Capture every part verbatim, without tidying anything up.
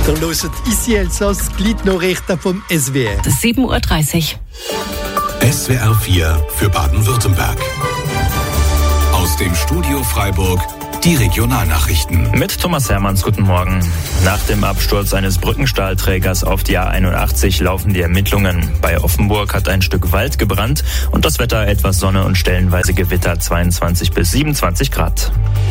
Ihr hört «Ici Elsass», die Gliednachrichten vom S W R. sieben Uhr dreißig. S W R vier für Baden-Württemberg. Aus dem Studio Freiburg die Regionalnachrichten. Mit Thomas Hermanns, guten Morgen. Nach dem Absturz eines Brückenstahlträgers auf die A einundachtzig laufen die Ermittlungen. Bei Offenburg hat ein Stück Wald gebrannt und das Wetter etwas Sonne und stellenweise Gewitter, zweiundzwanzig bis siebenundzwanzig Grad.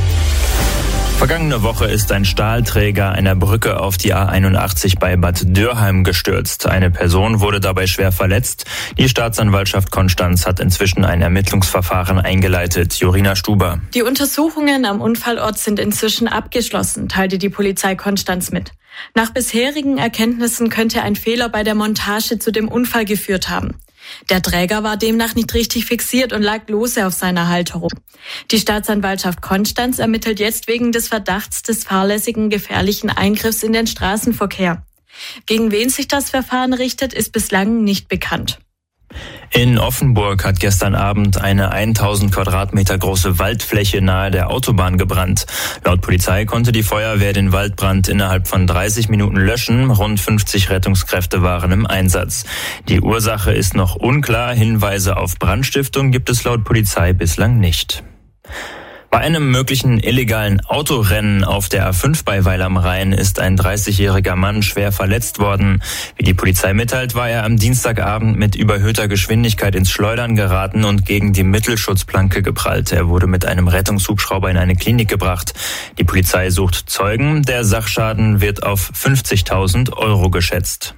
Vergangene Woche ist ein Stahlträger einer Brücke auf die A einundachtzig bei Bad Dürheim gestürzt. Eine Person wurde dabei schwer verletzt. Die Staatsanwaltschaft Konstanz hat inzwischen ein Ermittlungsverfahren eingeleitet. Jorina Stuber. Die Untersuchungen am Unfallort sind inzwischen abgeschlossen, teilte die Polizei Konstanz mit. Nach bisherigen Erkenntnissen könnte ein Fehler bei der Montage zu dem Unfall geführt haben. Der Träger war demnach nicht richtig fixiert und lag lose auf seiner Halterung. Die Staatsanwaltschaft Konstanz ermittelt jetzt wegen des Verdachts des fahrlässigen, gefährlichen Eingriffs in den Straßenverkehr. Gegen wen sich das Verfahren richtet, ist bislang nicht bekannt. In Offenburg hat gestern Abend eine tausend Quadratmeter große Waldfläche nahe der Autobahn gebrannt. Laut Polizei konnte die Feuerwehr den Waldbrand innerhalb von dreißig Minuten löschen. Rund fünfzig Rettungskräfte waren im Einsatz. Die Ursache ist noch unklar. Hinweise auf Brandstiftung gibt es laut Polizei bislang nicht. Bei einem möglichen illegalen Autorennen auf der A fünf bei Weil am Rhein ist ein dreißigjähriger Mann schwer verletzt worden. Wie die Polizei mitteilt, war er am Dienstagabend mit überhöhter Geschwindigkeit ins Schleudern geraten und gegen die Mittelschutzplanke geprallt. Er wurde mit einem Rettungshubschrauber in eine Klinik gebracht. Die Polizei sucht Zeugen. Der Sachschaden wird auf fünfzigtausend Euro geschätzt.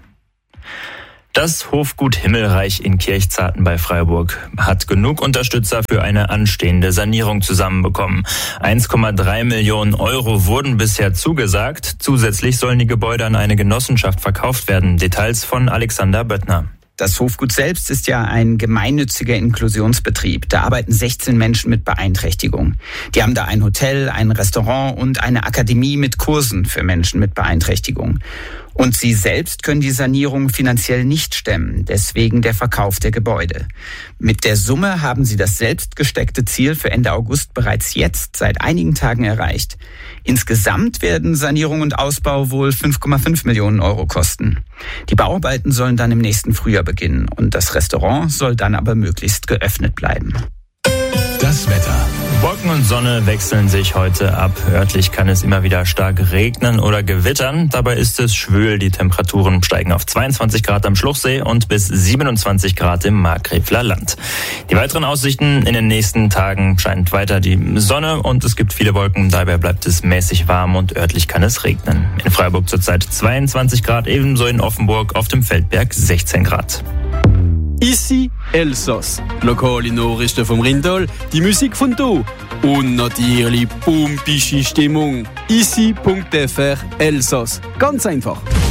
Das Hofgut Himmelreich in Kirchzarten bei Freiburg hat genug Unterstützer für eine anstehende Sanierung zusammenbekommen. eins Komma drei Millionen Euro wurden bisher zugesagt. Zusätzlich sollen die Gebäude an eine Genossenschaft verkauft werden. Details von Alexander Böttner. Das Hofgut selbst ist ja ein gemeinnütziger Inklusionsbetrieb. Da arbeiten sechzehn Menschen mit Beeinträchtigung. Die haben da ein Hotel, ein Restaurant und eine Akademie mit Kursen für Menschen mit Beeinträchtigung. Und sie selbst können die Sanierung finanziell nicht stemmen, deswegen der Verkauf der Gebäude. Mit der Summe haben sie das selbst gesteckte Ziel für Ende August bereits jetzt seit einigen Tagen erreicht. Insgesamt werden Sanierung und Ausbau wohl fünf Komma fünf Millionen Euro kosten. Die Bauarbeiten sollen dann im nächsten Frühjahr beginnen und das Restaurant soll dann aber möglichst geöffnet bleiben. Das Wetter. Wolken und Sonne wechseln sich heute ab. Örtlich kann es immer wieder stark regnen oder gewittern. Dabei ist es schwül. Die Temperaturen steigen auf zweiundzwanzig Grad am Schluchsee und bis siebenundzwanzig Grad im Markgräfler Land. Die weiteren Aussichten: in den nächsten Tagen scheint weiter die Sonne und es gibt viele Wolken. Dabei bleibt es mäßig warm und örtlich kann es regnen. In Freiburg zurzeit zweiundzwanzig Grad, ebenso in Offenburg auf dem Feldberg sechzehn Grad. Ici Elsass. Lokale Nachrichten vom Rindal, die Musik von do und natürlich pumpische Stimmung. ici punkt f r Elsass. Ganz einfach.